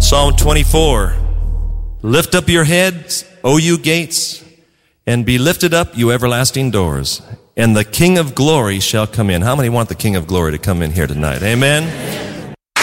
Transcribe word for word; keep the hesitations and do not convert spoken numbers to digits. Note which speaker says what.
Speaker 1: Psalm twenty-four. Lift up your heads, O you gates, and be lifted up, you everlasting doors, and the King of glory shall come in. How many want the King of glory to come in here tonight? Amen?